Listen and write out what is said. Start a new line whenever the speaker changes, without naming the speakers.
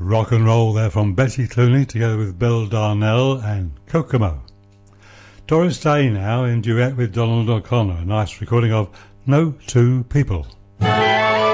rock and roll there from Betty Clooney together with Bill Darnell and Kokomo. Doris Day now in duet with Donald O'Connor, a nice recording of No Two People.